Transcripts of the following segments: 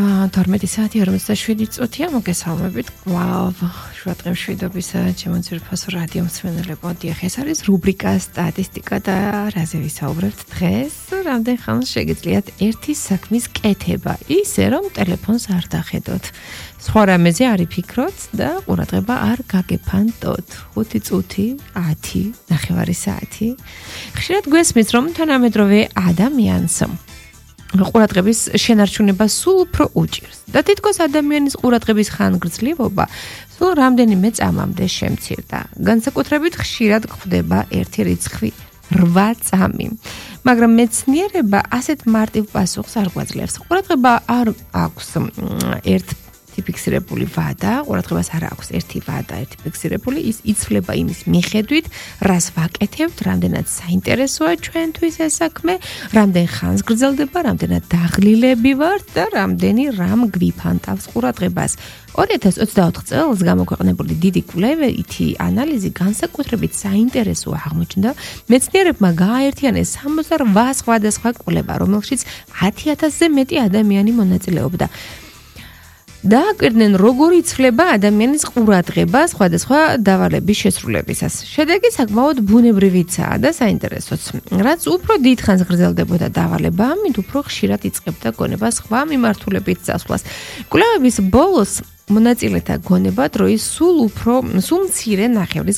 12 საათი 47 წუთია მოგესალმებით კვლავ შუადღემ შვიდობის ჩემო ძვირფასო რადიო მსმენელებო დიახ ეს არის რუბრიკა სტატისტიკა და რაზე ვისაუბრებთ დღეს რამდენ ხანს შეგიძლიათ ერთი საქმის კეთება ისე რომ ტელეფონს არ დახედოთ სხვა რამეზე არ იფიქროთ და ყურადღება არ გაგეფანტოთ 5 წუთი 10 ნახევარი საათი ხშირად გვესმის რომ თანამედროვე ადამიანს ყურადღების შენარჩუნება სულ უფრო უჭირს და თითქოს ადამიანის ყურადღების ხანგრძლივობა სულ რამდენიმე წამამდე შემცირდა. განსაკუთრებით ხშირად გვხვდება ერთი რიცხვი 8 წამი. მაგრამ მეცნიერება ასეთ მარტივ პასუხს არ გვაძლევს. ყურადღება არ აქვს ერთ ფიქსირებული ვადა, ყურადღებას არ აქვს ერთი ვადა, ერთი ფიქსირებული, ის იცვლება იმის მიხედვით, რას ვაკეთებთ, რამდენად საინტერესოა ჩვენთვის ეს საქმე, რამდენ ხანს გრძელდება, რამდენად დაღლილები ვართ და რამდენი რამ გვიფანტავს ყურადღებას. 2024 წელს გამოქვეყნებული დიდი კვლევითი ანალიზი განსაკუთრებით საინტერესოა აღმოჩნდა. მეცნიერებმა გააერთიანეს 68 სხვადასხვა კვლევა, რომელშიც 10,000-ზე მეტი ადამიანი მონაწილეობდა. დააკვირდნენ როგორ იცვლება ადამიანის ყურადღება სხვადასხვა დავალების შესრულებისას. შედეგი საკმაოდ ბუნებრივიცაა და საინტერესოც. რაც უფრო დიდ ხანს გრძელდებოდა დავალება, ამით უფრო ხშირად იწყებდა გონება სხვა მიმართულებით წასვლას. კვლევების ბოლოს მონაწილეთა გონება დროის სულ მცირე ნახევრის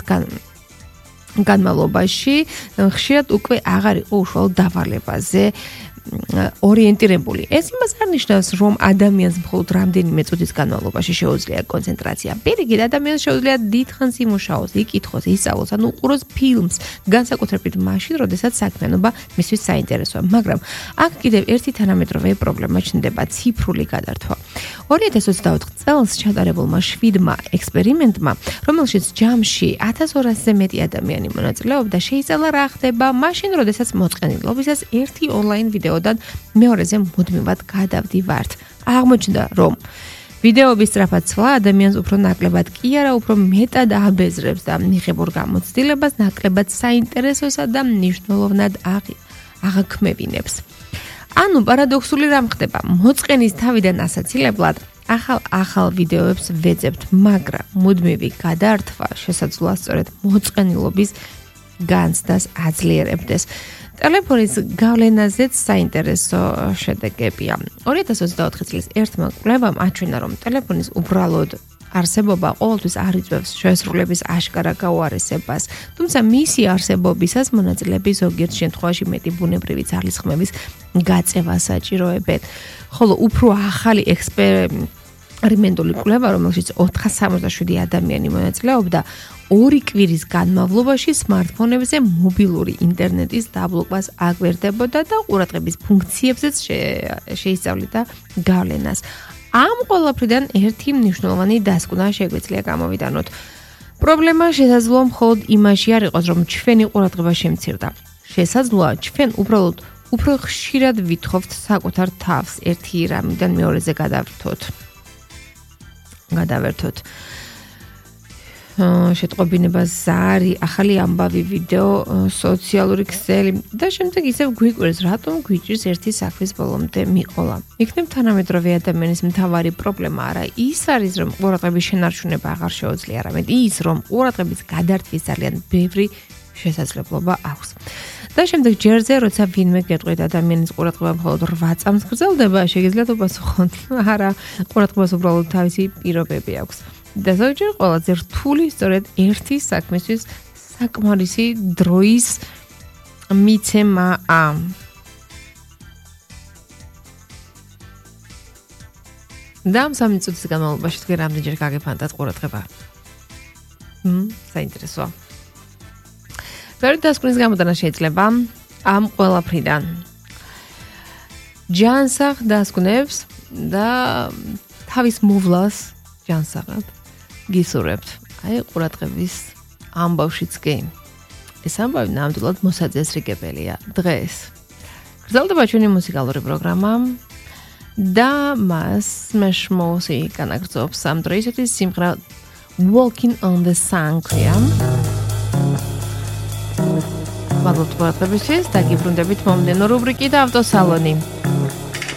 განმავლობაში ხშირად უკვე აღარ იყო უშუალო დავალებაზე ორიენტირებული. ეს იმას არ ნიშნავს, რომ ადამიანს მხოლოდ რამდენიმე წუთის განმავლობაში შეუძლია კონცენტრაცია. პირიქით, ადამიანს შეუძლია დიდ ხანს იმუშაოს, იკითხოს, ისწავლოს, ან უყუროს ფილმს, განსაკუთრებით მაშინ, როდესაც საქმიანობა მისთვის საინტერესოა. მაგრამ აქ კიდევ ერთი თანამედროვე პრობლემა ჩნდება ციფრული გადართვა. 2024 წელს ჩატარებულმა 7 ექსპერიმენტმა, რომელშიც ჯამში 1200-ზე მეტი ადამიანი მონაწილეობდა, შეისწავლა რა ხდება მაშინ, როდესაც მოწყენილობისას ერთი ონლაინ ვიდეოდან მეორეზე მუდმივად გადავდივართ. აღმოჩნდა, რომ ვიდეოების სწრაფად ცვლა ადამიანს უფრო ნაკლებად კი არა, უფრო მეტად აბეზრებს და მიღებულ გამოცდილებას ნაკლებად საინტერესოსა და მნიშვნელოვნად აღაქმევინებს. ანუ პარადოქსული რამ ხდება? მოწყენის თავიდან ასაცილებლად ახალ ვიდეოებს ვეძებთ, მაგრამ მუდმივი გადართვა შესაძლოა სწორედ მოწყენილობის განცდას აძლიერებდეს. ტელეფონის გავლენაზეც საინტერესო შედეგებია. 2024 წლის ერთმა კვლევამ აჩვენა, რომ ტელეფონის უბრალოდ არსებობა ყოველთვის არ იწვევს შესრულების აშკარა გაუარესებას, თუმცა მისი არსებობისას მონაწილეები ზოგიერთ შემთხვევაში მეტი ბუნებრივი ძალისხმევის გაწევას საჭიროებენ. ხოლო უფრო ახალი ექსპერიმენტული კვლევა, რომელშიც 467 ადამიანი მონაწილეობდა, 2 კვირის განმავლობაში სმარტფონებზე მობილური ინტერნეტის დაბლოკვას აგვერდებოდა და ყურადღების ფუნქციებზეც შეისწავლიდა გავლენას. ამ ყველაფრიდან ერთი მნიშვნელოვანი დასკვნა შეგვიძლია გამოვიტანოთ. პრობლემა შესაძლოა მხოლოდ იმაში არ იყოს, რომ ჩვენი ყურადღება შემცირდა. შესაძლოა ჩვენ უბრალოდ უფრო ხშირად ვითხოვთ საკუთარ თავს ერთი რამიდან მეორეზე გადავერთოთ. შეტყობინება ზარი, ახალი ამბავი ვიდეო, სოციალური ქსელი და შემდეგ ისევ გვიკვირს, რატომ გვიჭირს ერთი საქმის ბოლომდე მიყოლა. იქნებ თანამედროვე ადამიანის მთავარი პრობლემა არა ის არის, რომ ყურადღების შენარჩუნება აღარ შეუძლია, არამედ ის, რომ ყურადღების გადართვის ძალიან ბევრი შესაძლებლობა აქვს. და შემდეგ ჯერზე, როცა ვინმე გეტყვით ადამიანის ყურადღება მხოლოდ 8 წამს გრძელდება, შეგიძლიათ უპასუხოთ, არა, ყურადღებას უბრალოდ თავისი პირობები აქვს. და ზოგჯერ ყველაზე რთული სწორედ ერთი საქმისთვის საკმარისი დროის მიცემაა. და ამ 3 წუთის განმავლობაში თქვენ რამდენჯერ გაგეფანტათ ყურადღება? საინტერესოა. ბევრი დასკვნის გამოტანა შეიძლება ამ ყველაფრიდან. ჯანსაღ დასკვნებს და თავის მოვლას ჯანსაღად გისურვებთ. აი ყურადღების ამბავშიც კი. ეს ამბავი ნამდვილად მოსაწესრიგებელია დღეს. გრძელდება ჩვენი მუსიკალური პროგრამა და მას მაშმოსი განაგრძობს ამ დროისათვის სიმღერა Walking on the Sun ქვია. მადლობთ ყურადღებისთვის და გიბრუნდებით მომდენო რუბრიკით ავტოსალონი.